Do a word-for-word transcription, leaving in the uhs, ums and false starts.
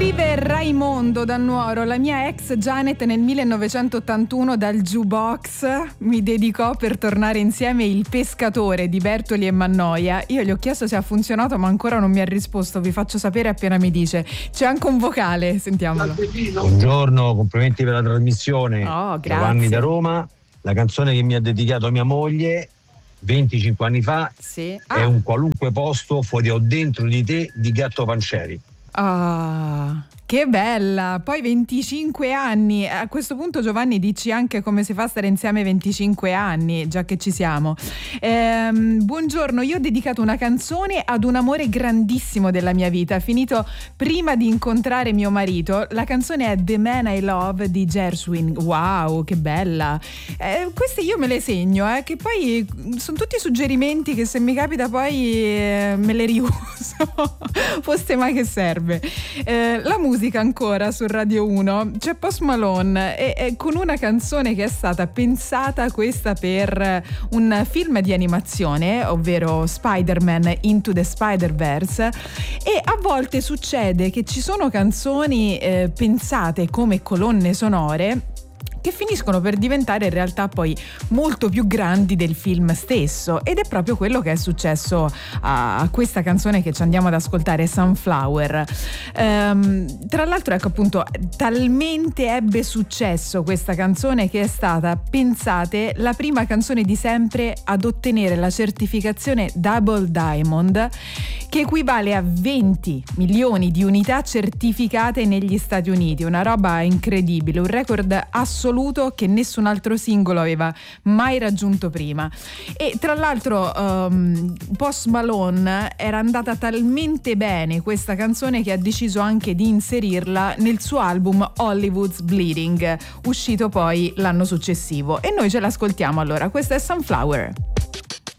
Scrive Raimondo da Nuoro: la mia ex Janet nel millenovecentottantuno dal jukebox mi dedicò per tornare insieme Il pescatore di Bertoli e Mannoia. Io gli ho chiesto se ha funzionato ma ancora non mi ha risposto, vi faccio sapere appena mi dice. C'è anche un vocale, sentiamolo. Buongiorno, complimenti per la trasmissione. Oh, grazie. Giovanni da Roma. La canzone che mi ha dedicato mia moglie venticinque anni fa sì. è ah. Un qualunque posto fuori o dentro di te di Gatto Pancieri. Ah, che bella! Poi venticinque anni. A questo punto, Giovanni, dici anche come si fa a stare insieme venticinque anni, già che ci siamo. Ehm, buongiorno, io ho dedicato una canzone ad un amore grandissimo della mia vita, finito prima di incontrare mio marito. La canzone è The Man I Love di Gershwin. Wow, che bella! Eh, queste io me le segno, eh, che poi sono tutti suggerimenti che se mi capita poi eh, me le riuso. Foste mai che serve. Eh, la musica ancora su Radio uno, c'è Post Malone e, e con una canzone che è stata pensata questa per un film di animazione, ovvero Spider-Man Into the Spider-Verse, e a volte succede che ci sono canzoni eh, pensate come colonne sonore che finiscono per diventare in realtà poi molto più grandi del film stesso, ed è proprio quello che è successo a, a questa canzone che ci andiamo ad ascoltare, Sunflower. Ehm, tra l'altro, ecco, appunto, talmente ebbe successo questa canzone che è stata, pensate, la prima canzone di sempre ad ottenere la certificazione Double Diamond, che equivale a venti milioni di unità certificate negli Stati Uniti. Una roba incredibile, un record assoluto che nessun altro singolo aveva mai raggiunto prima. E tra l'altro um, Post Malone era andata talmente bene questa canzone che ha deciso anche di inserirla nel suo album Hollywood's Bleeding, uscito poi l'anno successivo, e noi ce l'ascoltiamo allora. Questa è Sunflower.